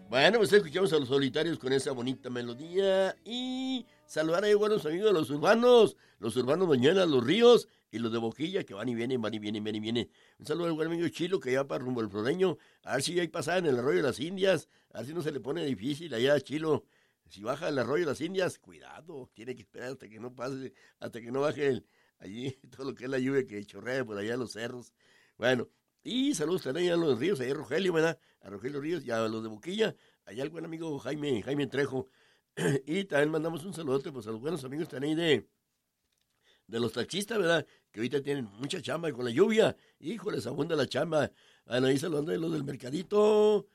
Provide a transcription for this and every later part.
Bueno, pues escuchamos a los Solitarios con esa bonita melodía y saludar a buenos amigos de los urbanos Mañana, los Ríos y los de Boquilla que van y vienen, van y vienen, van y vienen. Un saludo al buen amigo Chilo que ya para rumbo al Floreño, a ver si hay pasada en el arroyo de las Indias, a ver si no se le pone difícil allá a Chilo. Si baja el arroyo de las Indias, cuidado, tiene que esperar hasta que no pase, hasta que no baje allí todo lo que es la lluvia que chorrea por allá en los cerros. Bueno, y saludos también a los Ríos, allá a Rogelio, ¿verdad? A Rogelio Ríos y a los de Boquilla, allá al buen amigo Jaime Trejo. Y también mandamos un saludote pues, a los buenos amigos también de los taxistas, ¿verdad? Que ahorita tienen mucha chamba con la lluvia. Híjole, les abunda la chamba. Bueno, ahí saludando a los del Mercadito,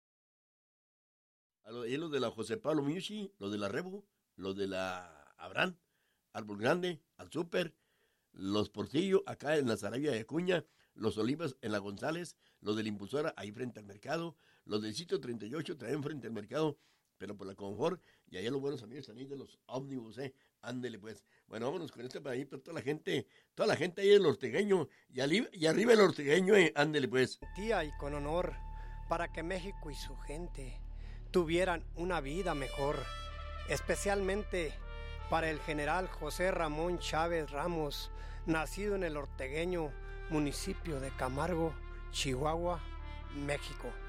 los de la José Pablo Miucci, los de la Rebo, los de la Abraham, Árbol Grande, al Súper, los Portillo, acá en la Sarabia de Acuña, los Olivas en la González, los de la Impulsora ahí frente al mercado, los del sitio 38 también frente al mercado, pero por la Confort, y allá los buenos amigos también de los ómnibus, ándele pues. Bueno, vámonos con este para ahí, para toda la gente ahí del Ortegueño, y arriba el Ortegueño, ándele pues. Tía y con honor, para que México y su gente tuvieran una vida mejor, especialmente para el general José Ramón Chávez Ramos, nacido en el Ortegueño, municipio de Camargo, Chihuahua, México.